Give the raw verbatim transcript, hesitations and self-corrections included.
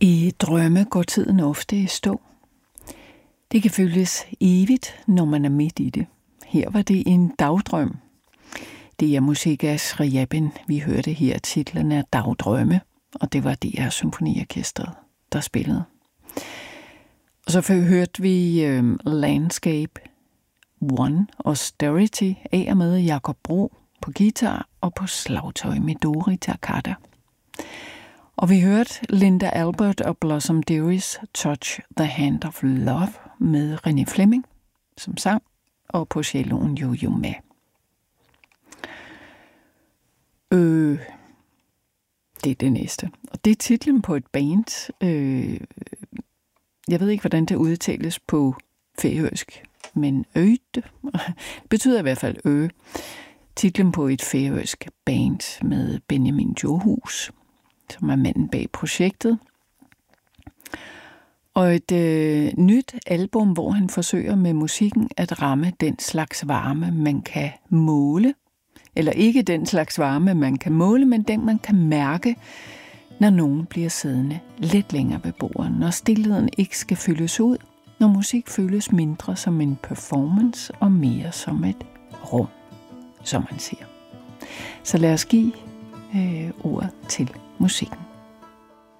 I drømme går tiden ofte i stå. Det kan føles evigt, når man er midt i det. Her var det en dagdrøm. Det er musik af Scriabin. Vi hørte her titlen af Dagdrømme, og det var D R Symfoniorkestret, der spillede. Og så hørte vi øh, Landscape One Austerity af og med Jakob Bro på guitar og på slagtøj med Dori Takata. Og vi hørte Linda Albert og Blossom Dearys Touch the Hand of Love med René Fleming som sang, og på celloen Yo-Yo Ma. Øh, det er det næste. Og det er titlen på et band. Øh, jeg ved ikke, hvordan det udtales på færøsk, men øde betyder i hvert fald ø. Titlen på et færøsk band med Benjamin Johus, som er manden bag projektet. Og et øh, nyt album, hvor han forsøger med musikken at ramme den slags varme, man kan måle. Eller ikke den slags varme, man kan måle, men den, man kan mærke, når nogen bliver siddende lidt længere ved bordet. Når stillheden ikke skal fyldes ud. Når musik føles mindre som en performance og mere som et rum, som man siger. Så lad os give øh, ordet til musikken.